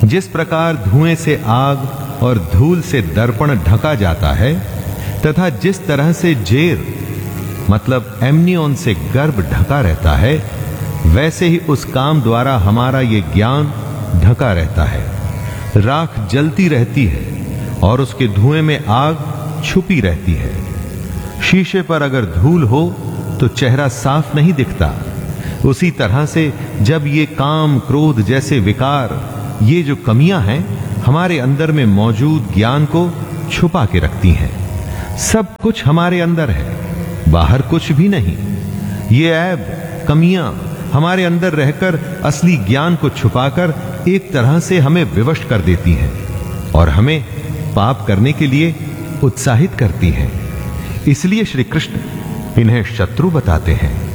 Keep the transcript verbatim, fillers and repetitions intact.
जिस प्रकार धुएं से आग और धूल से दर्पण ढका जाता है, तथा जिस तरह से जेर मतलब एमनियोन से गर्भ ढका रहता है, वैसे ही उस काम द्वारा हमारा ये ज्ञान ढका रहता है। राख जलती रहती है और उसके धुएं में आग छुपी रहती है। शीशे पर अगर धूल हो तो चेहरा साफ नहीं दिखता। उसी तरह से जब ये काम क्रोध जैसे विकार, ये जो कमियां हैं, हमारे अंदर में मौजूद ज्ञान को छुपा के रखती हैं। सब कुछ हमारे अंदर है, बाहर कुछ भी नहीं। ये ऐब, कमियां हमारे अंदर रहकर असली ज्ञान को छुपाकर एक तरह से हमें विवश कर देती हैं और हमें पाप करने के लिए उत्साहित करती हैं। इसलिए श्री कृष्ण इन्हें शत्रु बताते हैं।